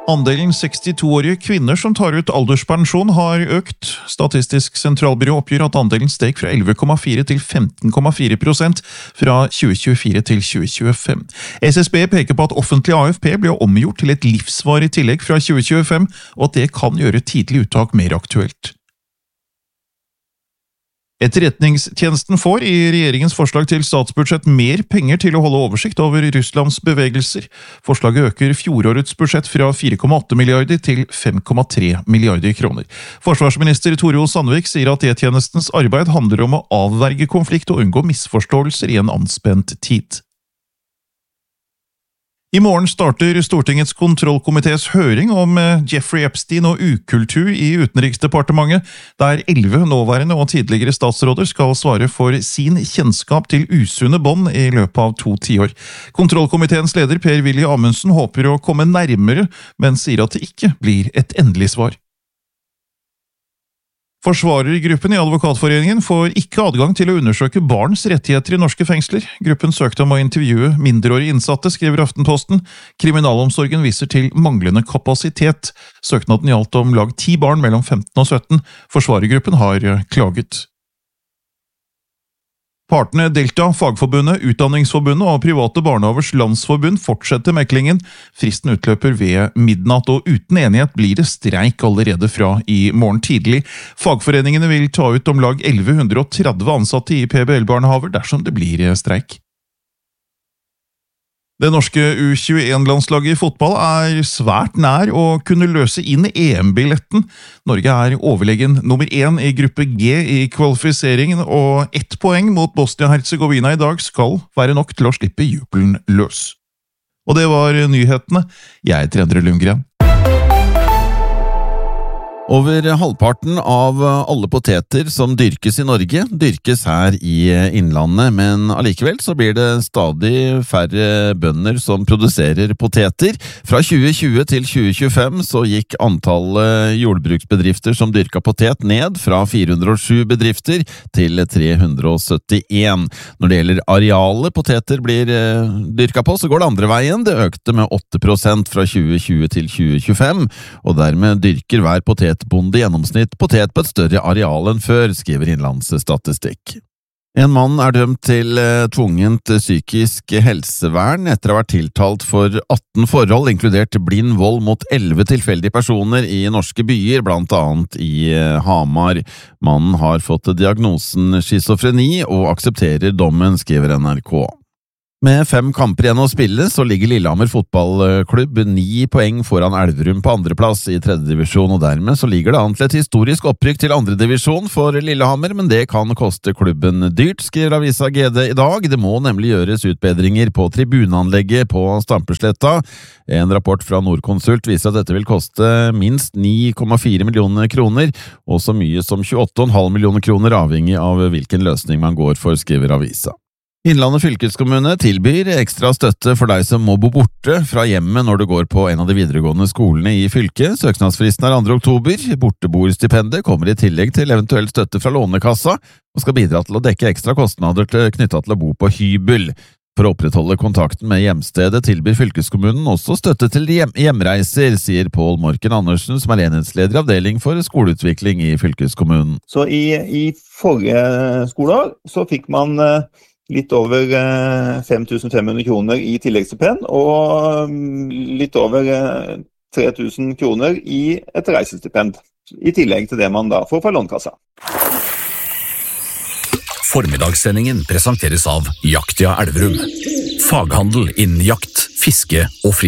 Andelen 62-årige kvinner som tar ut alderspensjon har økt. Statistisk sentralbyrå oppgir at andelen steg fra 11,4 til 15,4% fra 2024 til 2025. SSB peker på at offentlig AFP ble omgjort til et livsvarig tillegg fra 2025, og at det kan gjøre tidlig uttak mer aktuelt. Etterretningstjenesten får i regjeringens forslag til statsbudsjett mer penger til å holde oversikt over Russlands bevegelser. Forslaget øker fjorårets budsjett fra 4,8 milliarder til 5,3 milliarder kroner. Forsvarsminister Tore O. Sandvik sier at E-tjenestens arbeid handler om å avverge konflikt og unngå misforståelser i en anspent tid. I morgen starter Stortingets kontrollkomités høring om Jeffrey Epstein og ukultur i Utenriksdepartementet, der 11 nåværende og tidligere statsråder skal svare for sin kjennskap til usunne bånd i løpet av 2 tiår. Kontrollkomiteens leder Per-Willy Amundsen håper å komme nærmere, men sier at det ikke blir et endelig svar. Forsvarergruppen i Advokatforeningen får ikke adgang til å undersøke barns rettigheter i norske fengsler. Gruppen søkte om å intervjue mindreårige innsatte, skriver Aftenposten. Kriminalomsorgen viser til manglende kapasitet. Søknaden gjaldt om lag 10 barn mellom 15 og 17. Forsvarergruppen har klaget. Partene Delta, Fagforbundet, Utdanningsforbundet og Private Barnehavers Landsforbund fortsetter meklingen. Fristen utløper ved midnatt, og uten enighet blir det streik allerede fra i morgen tidlig. Fagforeningene vil ta ut om lag 1130 ansatte i PBL-barnehaver dersom det blir streik. Det norske U21-landslaget i fotball er svært nær å kunne løse inn EM-billetten. Norge er overlegen nummer 1 i gruppe G i kvalifiseringen, og 1 poeng mot Bosnia-Herzegovina i dag skal være nok til å slippe jubelen løs. Og det var nyhetene. Jeg heter Endre Lundgren. Over halvparten av alle poteter som dyrkes i Norge, dyrkes her i innlandet, men allikevel så blir det stadig færre bønder som produserer poteter. Fra 2020 til 2025 så gikk antallet jordbruksbedrifter som dyrket potet ned fra 407 bedrifter til 371. Når det gjelder arealet poteter blir dyrket på, så går det andre veien. Det økte med 8% fra 2020 til 2025, og dermed dyrker hver potet bonde i gjennomsnitt potet på et større areal enn før, skriver Innlandsstatistikk. En mann er dømt til tvungent psykisk helsevern etter å ha vært tiltalt for 18 forhold, inkludert blind vold mot 11 tilfeldige personer i norske byer, blant annet i Hamar. Mannen har fått diagnosen schizofreni og aksepterer dommen, skriver NRK. Med 5 kamper igjen å spille, så ligger Lillehammer fotballklubb 9 poeng foran Elverum på andreplass i 3. divisjon, og dermed så ligger det an til et historisk opprykk til 2. divisjon for Lillehammer, men det kan koste klubben dyrt, skriver avisa GD i dag. Det må nemlig gjøres utbedringer på tribuneanlegget på Stampesletta. En rapport fra Nordkonsult viser at dette vil koste minst 9,4 millioner kroner, og så mye som 28,5 millioner kroner avhengig av hvilken løsning man går for, skriver avisa. Innlandet fylkeskommune tilbyr ekstra støtte for deg som må bo borte fra hjemmet når du går på en av de videregående skolene i fylket. Søknadsfristen er 2. oktober. Borteboerstipendet kommer i tillegg til eventuell støtte fra Lånekassa, og skal bidra til å dekke ekstra kostnader knyttet til å bo på hybel. For å opprettholde kontakten med hjemstedet tilbyr fylkeskommunen også støtte til hjemreiser, sier Pål Morken Andersen, som er enhetsleder i avdeling for skoleutvikling i fylkeskommunen. Så i forrige skoleår så fikk man litt over 5.500 kroner i tilleggsstipend, og litt over 3.000 kroner i et reisestipend, i tillegg til det man da får fra Lånekassa. Formiddagssendingen presenteres av Jaktia Elverum. Faghandel innen jakt, fiske og fri.